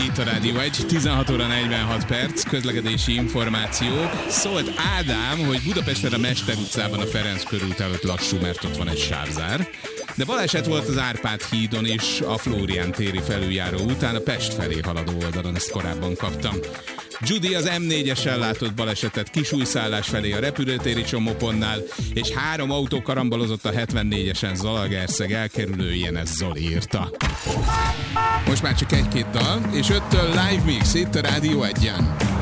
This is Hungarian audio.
Itt a Rádió 1, 16 óra 46 perc, közlekedési információk. Szólt Ádám, hogy Budapesten a Mester utcában a Ferenc körút előtt lassú, mert ott van egy sávzár. De baleset volt az Árpád hídon is, a Flórián téri felüljáró után a Pest felé haladó oldalon, ezt korábban kaptam. Judy az M4-esen látott balesetet Kisújszállás felé a repülőtéri csomópontnál, és 3 autó karambolozott a 74-esen Zalaegerszeg elkerülőjén, ez Zoli írta. Most már csak 1-2 dal, és 5-től Live Mix itt a Rádió 1-en.